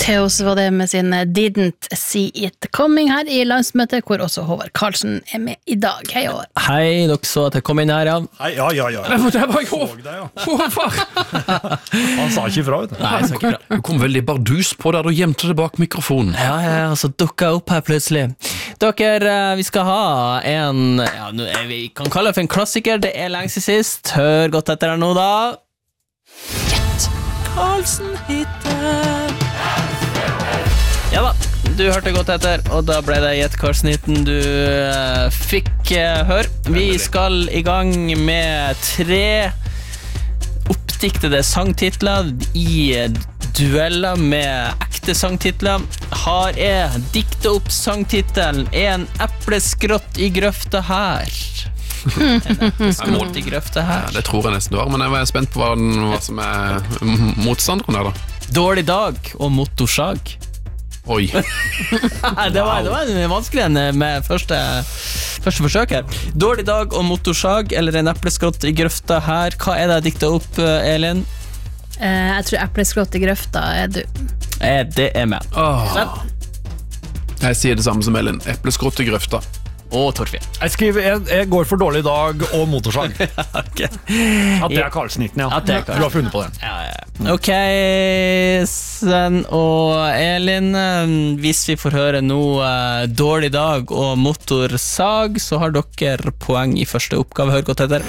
Theo, så var det med sin Didn't See It Coming her i landsmøtet, hvor også Håvard Karlsen med i dag. Hei, Håvard. Hei, dere så at jeg kom inn her, ja. Hei, ja. Det var jo Håvard. Han sa ikke ifra, vet du. Nei, jeg sa ikke bra. Du kom veldig bardus på der, du gjemte det bak mikrofonen. Ja, og så dukket jeg opp her plutselig. Dere, vi skal ha en, vi kan kalle det for en klassiker, det lenge siden sist. Hør godt etter her nå da. Gjett Karlsen-hitten. Ja da, du hørte godt etter, og da ble det Gjett Karlsen-hitten du fikk høre. Vi skal i gang med 3 oppdiktede sangtitler i dueller med ekte sangtitler. Har jeg diktet opp sangtitelen En epleskrott i grøfta her? En epleskrott i grøfta her? Ja, det tror jeg nesten du har, men jeg var spent på hva som motstanderen her da. Dårlig dag og motorsag. Oi. Det var vanskelig enn med første forsøk her. Dårlig dag og motorsag, eller en epleskrott i grøfta her. Hva det jeg diktet opp, Elin? Jeg tror epleskrott i grøfta du. Det med. Jeg sier det samme som Elin. Epleskrott i grøfta. Og Torfinn. Jeg skriver, jeg går for dårlig dag og motorsag. Okay. At det Karlsen-hitten, ja. At det Karlsen. Du har funnet på den. Ja. Ok, Sven og Elin, hvis vi får høre noe dårlig dag og motorsag, så har dere poeng i første oppgave. Hør godt etter.